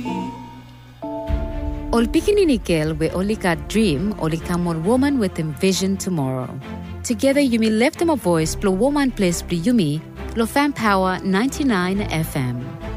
Ol pikininikel we olika dream olikamon woman with envision tomorrow. Together you may lift them a voice, blow woman place yumi, lo fan power 99 FM.